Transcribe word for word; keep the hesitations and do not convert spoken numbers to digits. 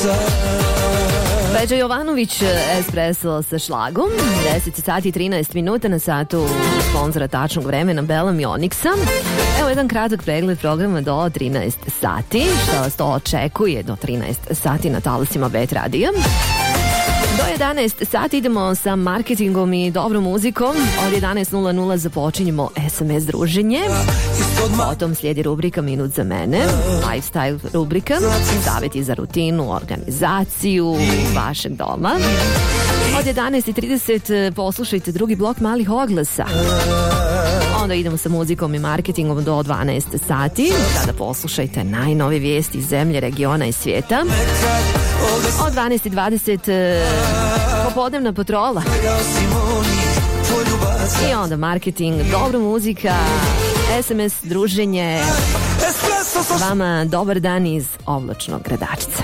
Peđa Jovanović, Espresso sa šlagom. deset sati i trinaest minuta na satu sponzora tačnog vremena Belam i Onyxa. Evo jedan kratak pregled programa do trinaest sati. Šta vas to očekuje do trinaest sati na talasima Bet radija. Do jedanaest sati idemo sa marketingom i dobrom muzikom. Od jedanaest nula nula započinjemo es em es druženje. Potom slijedi rubrika Minut za mene, lifestyle rubrika, savjeti za rutinu, organizaciju vašeg doma. Od jedanaest i trideset poslušajte drugi blok malih oglasa. Onda idemo sa muzikom i marketingom do dvanaest sati. Tada poslušajte najnovije vijesti iz zemlje, regiona i svijeta. Od dvanaest i dvadeset popodnevna patrola. I onda marketing, dobra muzika, es em es druženje. Vama dobar dan iz oblačnog gradačca.